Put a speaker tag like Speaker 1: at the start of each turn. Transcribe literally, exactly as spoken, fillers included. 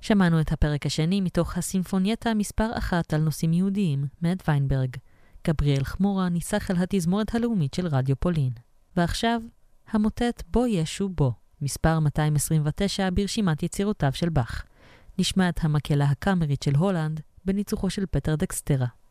Speaker 1: שמענו את הפרק השני מתוך הסימפונייטה מספר אחת על נושאים יהודיים, מאת ויינברג. גבריאל חמורה ניסח על התזמורת הלאומית של רדיו פולין. ועכשיו, המוטט בו ישו בו, מספר מאתיים עשרים ותשע ברשימת יצירותיו של באך. נשמע את המקהלה הקאמרית של הולנד בניצוחו של פטר דקסטרה.